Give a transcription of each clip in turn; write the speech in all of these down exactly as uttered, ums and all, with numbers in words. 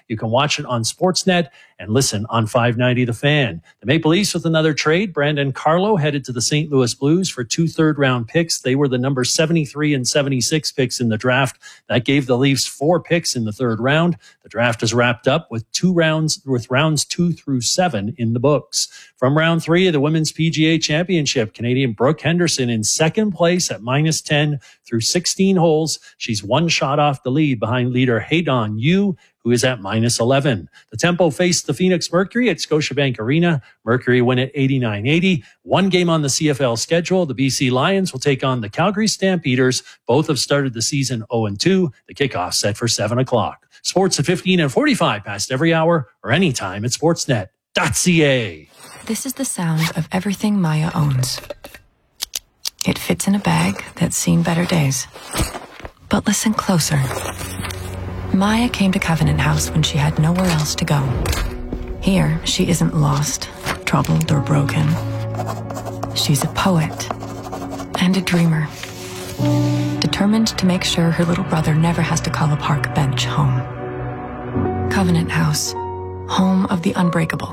You can watch it on Sportsnet and listen on five ninety The Fan. The Maple Leafs with another trade. Brandon Carlo headed to the Saint Louis Blues for two third-round picks. They were the number seventy-three and seventy-six picks in the draft. That gave the Leafs four picks in the third round. The draft is wrapped up with two rounds, with rounds two through seven in the books. From round three of the Women's P G A Championship, Canadian Brooke Henderson in second place at minus ten through sixteen holes. She's one shot off the lead behind leader Haydon Yu, who is at minus eleven. The Tempo faced the Phoenix Mercury at Scotiabank Arena. Mercury win at eighty-nine eighty. One game on the C F L schedule. The B C Lions will take on the Calgary Stampeders. Both have started the season oh and two. The kickoff set for seven o'clock. Sports at fifteen and forty-five past every hour or anytime at sportsnet dot c a. This is the sound of everything Maya owns. It fits in a bag that's seen better days. But listen closer. Maya came to Covenant House when she had nowhere else to go. Here, she isn't lost, troubled, or broken. She's a poet and a dreamer, determined to make sure her little brother never has to call a park bench home. Covenant House, home of the unbreakable.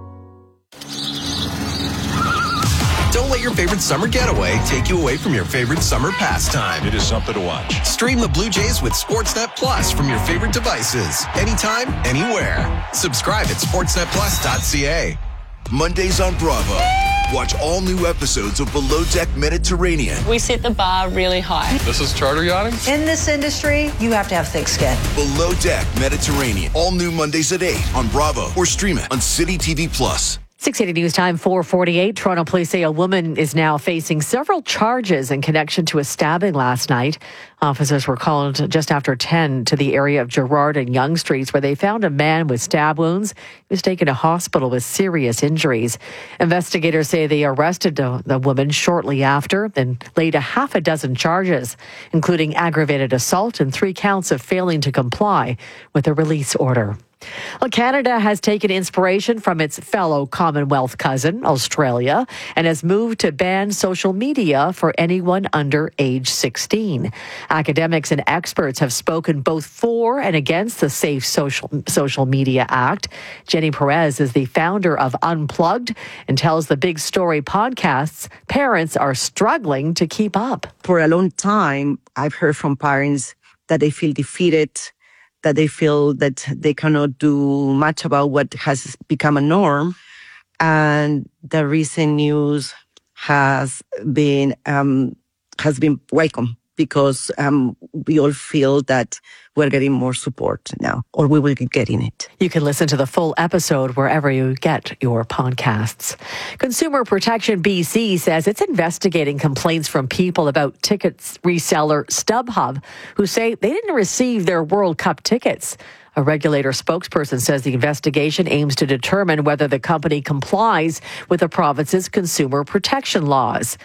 Don't let your favorite summer getaway take you away from your favorite summer pastime. It is something to watch. Stream the Blue Jays with Sportsnet Plus from your favorite devices. Anytime, anywhere. Subscribe at sportsnet plus dot c a. Mondays on Bravo. Watch all new episodes of Below Deck Mediterranean. We set the bar really high. This is charter yachting? In this industry, you have to have thick skin. Below Deck Mediterranean. All new Mondays at eight on Bravo or stream it on City T V Plus. six eighty News Time, four forty-eight. Toronto police say a woman is now facing several charges in connection to a stabbing last night. Officers were called just after ten to the area of Gerrard and Yonge Streets, where they found a man with stab wounds. He was taken to hospital with serious injuries. Investigators say they arrested the, the woman shortly after and laid a half a dozen charges, including aggravated assault and three counts of failing to comply with a release order. Well, Canada has taken inspiration from its fellow Commonwealth cousin, Australia, and has moved to ban social media for anyone under age sixteen. Academics and experts have spoken both for and against the Safe Social, Social Media Act. Jenny Perez is the founder of Unplugged and tells the Big Story podcasts parents are struggling to keep up. For a long time, I've heard from parents that they feel defeated, that they feel that they cannot do much about what has become a norm. And the recent news has been um, has been welcome because um, we all feel that we're getting more support now, or we will be getting it. You can listen to the full episode wherever you get your podcasts. Consumer Protection B C says it's investigating complaints from people about tickets reseller StubHub, who say they didn't receive their World Cup tickets. A regulator spokesperson says the investigation aims to determine whether the company complies with the province's consumer protection laws.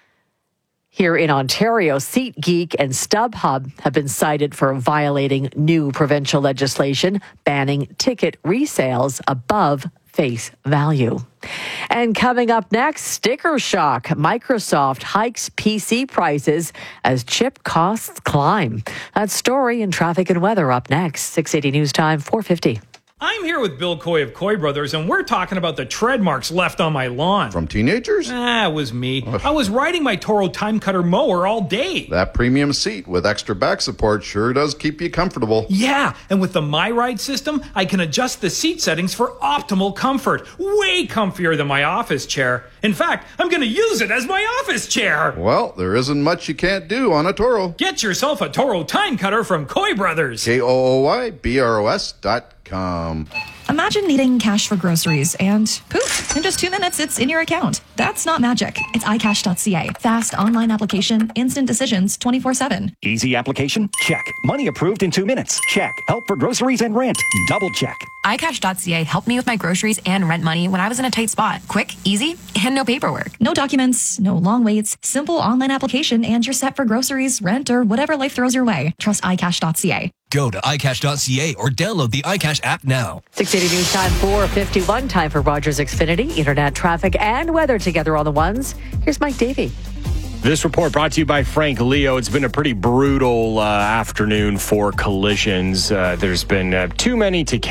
Here in Ontario, SeatGeek and StubHub have been cited for violating new provincial legislation banning ticket resales above face value. And coming up next, sticker shock. Microsoft hikes P C prices as chip costs climb. That story and traffic and weather up next. six eighty News Time, four fifty. I'm here with Bill Coy of Coy Brothers, and we're talking about the tread marks left on my lawn. From teenagers? Ah, it was me. I was riding my Toro Time Cutter mower all day. That premium seat with extra back support sure does keep you comfortable. Yeah, and with the MyRide system, I can adjust the seat settings for optimal comfort. Way comfier than my office chair. In fact, I'm going to use it as my office chair. Well, there isn't much you can't do on a Toro. Get yourself a Toro Time Cutter from Coy Brothers. K O O Y B R O S dot com. Imagine needing cash for groceries and poof, in just two minutes, it's in your account. That's not magic. It's i cash dot c a. Fast online application, instant decisions, twenty-four seven. Easy application? Check. Money approved in two minutes? Check. Help for groceries and rent? Double check. i cash dot c a helped me with my groceries and rent money when I was in a tight spot. Quick, easy, and no paperwork. No documents, no long waits, simple online application, and you're set for groceries, rent, or whatever life throws your way. Trust i cash dot c a. Go to i cash dot c a or download the iCash app now. six eighty News Time, four fifty-one. Time for Rogers Xfinity. Internet, traffic, and weather together on the ones. Here's Mike Davey. This report brought to you by Frank Leo. It's been a pretty brutal uh, afternoon for collisions. Uh, there's been uh, too many to